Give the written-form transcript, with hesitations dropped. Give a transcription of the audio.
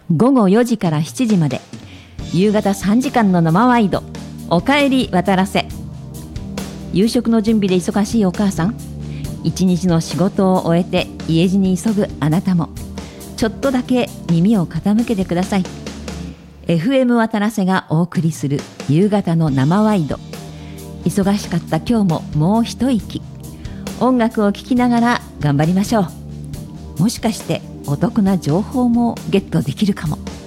午後4時から7時まで、夕方3時間の生ワイド、おかえり渡らせ。夕食の準備で忙しいお母さん、一日の仕事を終えて家路に急ぐあなたも、ちょっとだけ耳を傾けてください。 FM 渡らせがお送りする夕方の生ワイド。忙しかった今日ももう一息、音楽を聴きながら頑張りましょう。もしかしてお得な情報もゲットできるかも。